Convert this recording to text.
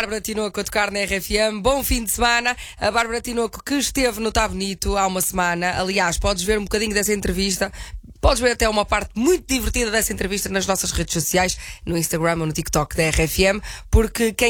Bárbara Tinoco a tocar na RFM. Bom fim de semana. A Bárbara Tinoco que esteve no Tá Bonito há uma semana. Aliás, podes ver um bocadinho dessa entrevista. Podes ver até uma parte muito divertida dessa entrevista nas nossas redes sociais, no Instagram ou no TikTok da RFM, porque quem